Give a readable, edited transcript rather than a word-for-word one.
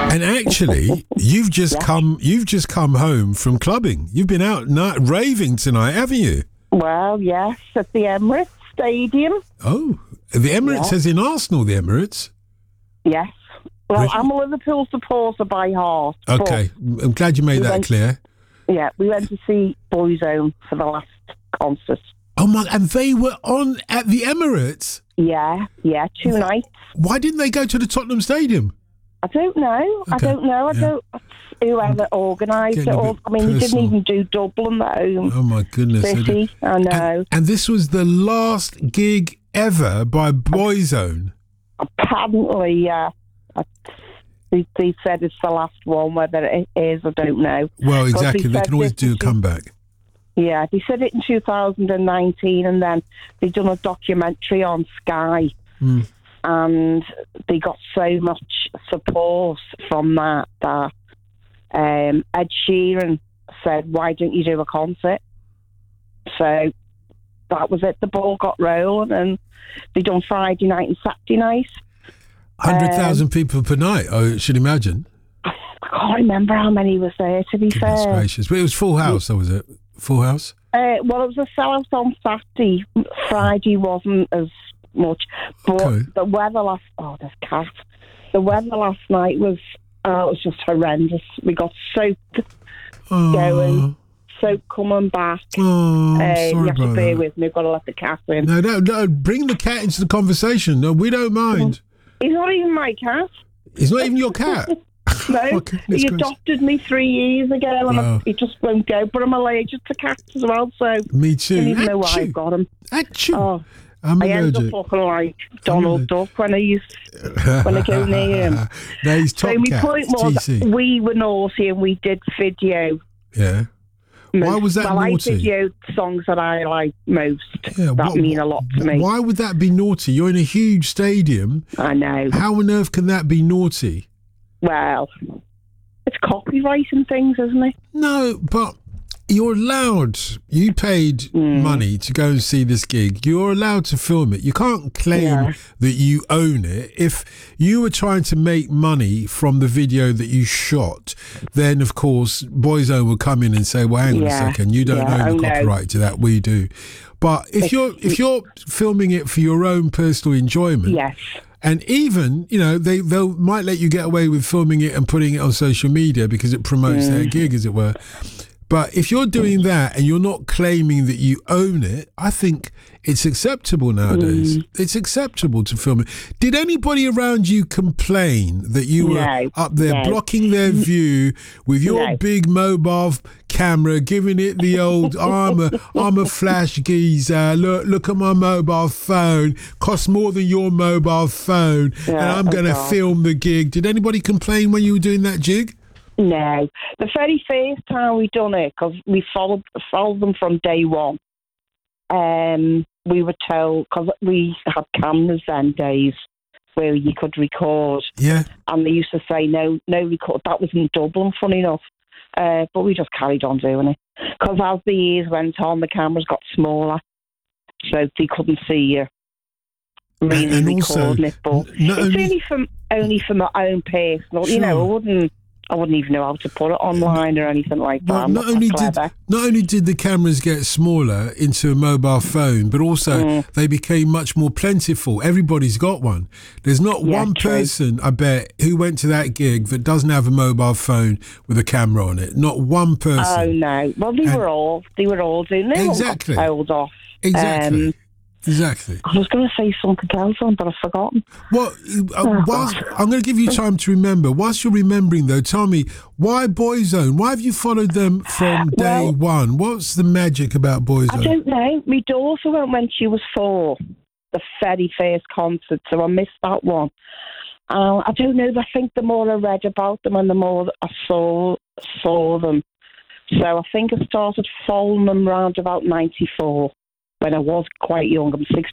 And actually, you've just come home from clubbing. You've been out raving tonight, haven't you? Well, yes, at the Emirates Stadium. Oh, the Emirates as in Arsenal, the Emirates? Yes. Well, Really? I'm a Liverpool supporter by heart. Okay, I'm glad you made that clear. Yeah, we went to see Boyzone for the last concert. Oh my! And they were on at the Emirates. Yeah, 2 nights. Why didn't they go to the Tottenham Stadium? I don't know. Okay. I don't. Whoever organised it all. I mean, they didn't even do Dublin at home. Oh my goodness! City, I know. And this was the last gig ever by Boyzone. Apparently, yeah. They said it's the last one. Whether it is, I don't know. Well, exactly. They can always do a comeback. Yeah, they said it in 2019, and then they done a documentary on Sky, and they got so much support from that Ed Sheeran said, "Why don't you do a concert?" So that was it. The ball got rolling, and they done Friday night and Saturday night. 100,000 people per night, I should imagine. I can't remember how many was there, to be fair. Gracious. But it was full house, though, was it? Full house? Well, it was a sellout on Saturday. Friday wasn't as much. But the weather last... Oh, there's cat. The weather last night was... it was just horrendous. We got soaked going, soaked coming back. Sorry you have to bear that. with me. I've got to let the cat in. No, bring the cat into the conversation. No, we don't mind. He's not even my cat. He's not even your cat? No, he adopted me 3 years ago, and he just won't go. But I'm allergic to cats as well, so me too. I don't even know why I got him. Achoo. I end up looking like Donald Duck when I go near him. No, he's top my cat. point was, TC. we were naughty and we did video. Yeah. Why was that naughty? I videoed songs that I like most. Yeah, that mean a lot to me. Why would that be naughty? You're in a huge stadium. I know. How on earth can that be naughty? Well, it's copyright and things, isn't it? No, but you're allowed. You paid money to go and see this gig. You're allowed to film it. You can't claim that you own it. If you were trying to make money from the video that you shot, then of course Boyzone would come in and say, "Well, hang on a second, you don't own the copyright to that. We do." But if you're filming it for your own personal enjoyment, and even they might let you get away with filming it and putting it on social media because it promotes their gig, as it were. But if you're doing that and you're not claiming that you own it, I think it's acceptable nowadays. It's acceptable to film it. Did anybody around you complain that you were up there blocking their view with your big mobile camera, giving it the old I'm a flash geezer, look at my mobile phone, costs more than your mobile phone, and I'm going to film the gig. Did anybody complain when you were doing that jig? No. The very first time we done it, because we followed them from day one, we were told, because we had cameras then days where you could record. Yeah. And they used to say, no record. That was in Dublin, funny enough. But we just carried on doing it. Because as the years went on, the cameras got smaller, so they couldn't see you really and recording it. But it's only for my own personal, I wouldn't even know how to put it online or anything like that. Well, not only did the cameras get smaller into a mobile phone, but also they became much more plentiful. Everybody's got one. There's not one person, I bet, who went to that gig that doesn't have a mobile phone with a camera on it. Not one person. Oh no! Well, they were all doing it. Exactly. All got held off. Exactly. Exactly. I was going to say something else, but I've forgotten. Well, I'm going to give you time to remember. Whilst you're remembering, though, tell me, why Boyzone? Why have you followed them from day one? What's the magic about Boyzone? I don't know. My daughter went when she was 4, the very first concert, so I missed that one. I don't know. I think the more I read about them and the more I saw them. So I think I started following them around about 94. When I was quite young. I'm